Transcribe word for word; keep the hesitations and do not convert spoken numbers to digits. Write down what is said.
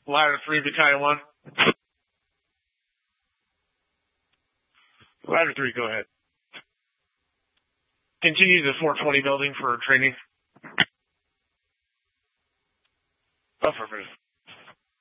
Ladder three, Battalion one. Ladder three, go ahead. Continue to the four twenty building for training. Affirmative.